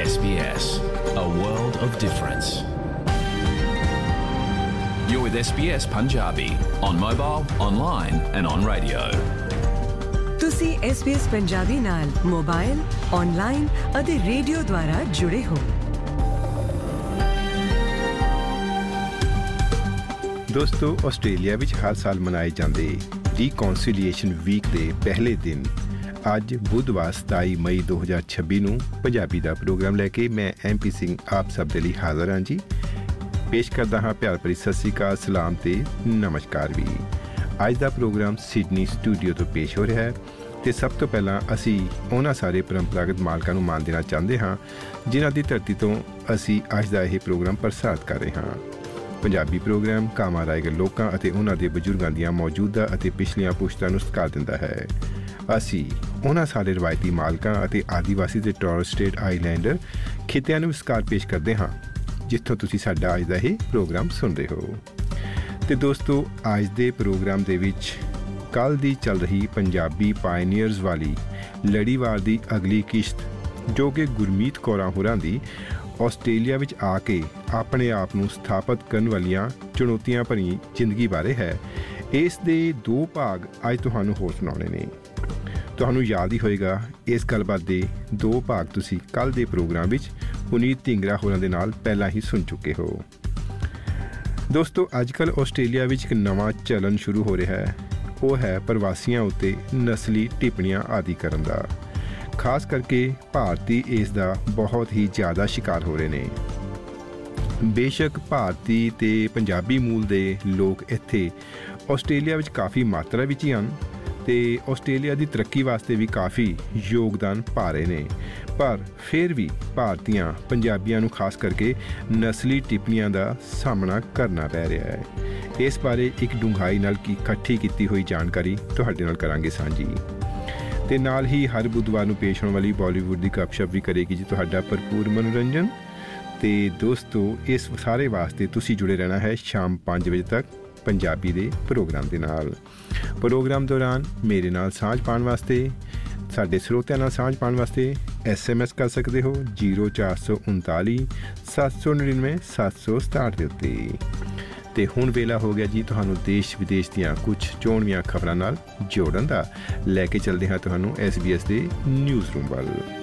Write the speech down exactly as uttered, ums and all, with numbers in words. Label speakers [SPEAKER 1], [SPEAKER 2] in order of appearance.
[SPEAKER 1] S B S, a world of difference. You're with S B S Punjabi on mobile, online and on radio.
[SPEAKER 2] ਤੁਸੀਂ S B S Punjabi ਨਾਲ mobile, online ਅਤੇ radio ਦੁਆਰਾ ਜੁੜੇ ਹੋ।
[SPEAKER 3] ਦੋਸਤੋ, Australia ਵਿੱਚ ਹਰ ਸਾਲ ਮਨਾਏ ਜਾਂਦੇ ਰੀਕੌਂਸੀਲੀਏਸ਼ਨ ਵੀਕ ਦੇ ਪਹਿਲੇ ਦਿਨ ਅੱਜ ਬੁੱਧਵਾਰ ਸਤਾਈ ਮਈ ਦੋ ਹਜ਼ਾਰ ਛੱਬੀ ਨੂੰ ਪੰਜਾਬੀ ਦਾ ਪ੍ਰੋਗਰਾਮ ਲੈ ਕੇ ਮੈਂ ਐਮ ਪੀ ਸਿੰਘ ਆਪ ਸਭ ਦੇ ਲਈ ਹਾਜ਼ਰ ਹਾਂ ਜੀ। ਪੇਸ਼ ਕਰਦਾ ਹਾਂ ਪਿਆਰ ਭਰੀ ਸਤਿ ਸ਼੍ਰੀ ਅਕਾਲ, ਸਲਾਮ ਤੇ ਨਮਸਕਾਰ ਵੀ। ਅੱਜ ਦਾ ਪ੍ਰੋਗਰਾਮ ਸਿਡਨੀ ਸਟੂਡੀਓ ਤੋਂ ਪੇਸ਼ ਹੋ ਰਿਹਾ ਹੈ ਅਤੇ ਸਭ ਤੋਂ ਪਹਿਲਾਂ ਅਸੀਂ ਉਹਨਾਂ ਸਾਰੇ ਪਰੰਪਰਾਗਤ ਮਾਲਕਾਂ ਨੂੰ ਮਾਣ ਦੇਣਾ ਚਾਹੁੰਦੇ ਹਾਂ ਜਿਨ੍ਹਾਂ ਦੀ ਧਰਤੀ ਤੋਂ ਅਸੀਂ ਅੱਜ ਦਾ ਇਹ ਪ੍ਰੋਗਰਾਮ ਪ੍ਰਸਾਰਿਤ ਕਰ ਰਹੇ ਹਾਂ। ਪੰਜਾਬੀ ਪ੍ਰੋਗਰਾਮ ਕਾਮਾ ਰਾਏਗਰ ਲੋਕਾਂ ਅਤੇ ਉਹਨਾਂ ਦੇ ਬਜ਼ੁਰਗਾਂ ਦੀਆਂ ਮੌਜੂਦਾ ਅਤੇ ਪਿਛਲੀਆਂ ਪੁਸ਼ਤਾਂ ਨੂੰ ਸਤਿਕਾਰ ਦਿੰਦਾ ਹੈ। ਅਸੀਂ ਉਹਨਾਂ ਸਾਰੇ ਰਵਾਇਤੀ ਮਾਲਕਾਂ ਅਤੇ ਆਦੀਵਾਸੀ ਅਤੇ ਟੋਰਸ ਸਟ੍ਰੇਟ ਆਈਲੈਂਡਰ ਖਿੱਤਿਆਂ ਨੂੰ ਸਤਿਕਾਰ ਪੇਸ਼ ਕਰਦੇ ਹਾਂ ਜਿੱਥੋਂ ਤੁਸੀਂ ਸਾਡਾ ਅੱਜ ਦਾ ਇਹ ਪ੍ਰੋਗਰਾਮ ਸੁਣ ਰਹੇ ਹੋ। ਅਤੇ ਦੋਸਤੋ, ਅੱਜ ਦੇ ਪ੍ਰੋਗਰਾਮ ਦੇ ਵਿੱਚ ਕੱਲ੍ਹ ਦੀ ਚੱਲ ਰਹੀ ਪੰਜਾਬੀ ਪਾਇਨੀਅਰਸ ਵਾਲੀ ਲੜੀਵਾਰ ਦੀ ਅਗਲੀ ਕਿਸ਼ਤ ਜੋ ਕਿ ਗੁਰਮੀਤ ਕੌਰਾਂ ਹੋਰਾਂ ਦੀ ਆਸਟ੍ਰੇਲੀਆ ਵਿੱਚ ਆ ਕੇ ਆਪਣੇ ਆਪ ਨੂੰ ਸਥਾਪਿਤ ਕਰਨ ਵਾਲੀਆਂ ਚੁਣੌਤੀਆਂ ਭਰੀ ਜ਼ਿੰਦਗੀ ਬਾਰੇ ਹੈ। ਇਸ ਦੇ ਦੋ ਭਾਗ ਅੱਜ ਤੁਹਾਨੂੰ ਹੋਰ ਸੁਣਾਉਣੇ ਨੇ। ਤੁਹਾਨੂੰ ਯਾਦ ਹੀ ਹੋਏਗਾ ਇਸ ਗੱਲਬਾਤ ਦੇ ਦੋ ਭਾਗ ਤੁਸੀਂ ਕੱਲ੍ਹ ਦੇ ਪ੍ਰੋਗਰਾਮ ਵਿੱਚ ਪੁਨੀਤ ਢਿੰਗਰਾ ਹੋਰਾਂ ਦੇ ਨਾਲ ਪਹਿਲਾਂ ਹੀ ਸੁਣ ਚੁੱਕੇ ਹੋ। ਦੋਸਤੋ, ਅੱਜ ਕੱਲ੍ਹ ਆਸਟ੍ਰੇਲੀਆ ਵਿੱਚ ਇੱਕ ਨਵਾਂ ਚਲਨ ਸ਼ੁਰੂ ਹੋ ਰਿਹਾ ਹੈ। ਉਹ ਹੈ ਪ੍ਰਵਾਸੀਆਂ ਉੱਤੇ ਨਸਲੀ ਟਿੱਪਣੀਆਂ ਆਦਿ ਕਰਨ ਦਾ। ਖਾਸ ਕਰਕੇ ਭਾਰਤੀ ਇਸ ਦਾ ਬਹੁਤ ਹੀ ਜ਼ਿਆਦਾ ਸ਼ਿਕਾਰ ਹੋ ਰਹੇ ਨੇ। ਬੇਸ਼ੱਕ ਭਾਰਤੀ ਅਤੇ ਪੰਜਾਬੀ ਮੂਲ ਦੇ ਲੋਕ ਇੱਥੇ ਆਸਟ੍ਰੇਲੀਆ ਵਿੱਚ ਕਾਫੀ ਮਾਤਰਾ ਵਿੱਚ ਹੀ ਹਨ ਅਤੇ ਆਸਟ੍ਰੇਲੀਆ ਦੀ ਤਰੱਕੀ ਵਾਸਤੇ ਵੀ ਕਾਫੀ ਯੋਗਦਾਨ ਪਾ ਰਹੇ ਨੇ, ਪਰ ਫਿਰ ਵੀ ਭਾਰਤੀਆਂ ਪੰਜਾਬੀਆਂ ਨੂੰ ਖਾਸ ਕਰਕੇ ਨਸਲੀ ਟਿੱਪਣੀਆਂ ਦਾ ਸਾਹਮਣਾ ਕਰਨਾ ਪੈ ਰਿਹਾ ਹੈ। ਇਸ ਬਾਰੇ ਇੱਕ ਡੂੰਘਾਈ ਨਾਲ ਕੀ ਇਕੱਠੀ ਕੀਤੀ ਹੋਈ ਜਾਣਕਾਰੀ ਤੁਹਾਡੇ ਨਾਲ ਕਰਾਂਗੇ ਸਾਂਝੀ, ਅਤੇ ਨਾਲ ਹੀ ਹਰ ਬੁੱਧਵਾਰ ਨੂੰ ਪੇਸ਼ ਹੋਣ ਵਾਲੀ ਬਾਲੀਵੁੱਡ ਦੀ ਗੱਪਸ਼ਪ ਵੀ ਕਰੇਗੀ ਜੀ ਤੁਹਾਡਾ ਭਰਪੂਰ ਮਨੋਰੰਜਨ। ਅਤੇ ਦੋਸਤੋ, ਇਸ ਸਾਰੇ ਵਾਸਤੇ ਤੁਸੀਂ ਜੁੜੇ ਰਹਿਣਾ ਹੈ ਸ਼ਾਮ ਪੰਜ ਵਜੇ ਤੱਕ ਪੰਜਾਬੀ ਦੇ ਪ੍ਰੋਗਰਾਮ ਦੇ ਨਾਲ। ਪ੍ਰੋਗਰਾਮ ਦੌਰਾਨ ਮੇਰੇ ਨਾਲ ਸਾਂਝ ਪਾਉਣ ਵਾਸਤੇ, ਸਾਡੇ ਸਰੋਤਿਆਂ ਨਾਲ ਸਾਂਝ ਪਾਉਣ ਵਾਸਤੇ ਐਸ ਐਮ ਐਸ ਕਰ ਸਕਦੇ ਹੋ ਜ਼ੀਰੋ ਚਾਰ ਸੌ ਉਨਤਾਲੀ ਸੱਤ ਸੌ ਨੜਿਨਵੇਂ ਸੱਤ ਸੌ ਸਤਾਹਠ ਦੇ ਉੱਤੇ। ਅਤੇ ਹੁਣ ਵੇਲਾ ਹੋ ਗਿਆ ਜੀ ਤੁਹਾਨੂੰ ਦੇਸ਼ ਵਿਦੇਸ਼ ਦੀਆਂ ਕੁਝ ਚੋਣਵੀਆਂ ਖਬਰਾਂ ਨਾਲ ਜੋੜਨ ਦਾ। ਲੈ ਕੇ ਚੱਲਦੇ ਹਾਂ ਤੁਹਾਨੂੰ ਐਸ ਬੀ ਐਸ ਦੇ ਨਿਊਜ਼ ਰੂਮ ਵੱਲ।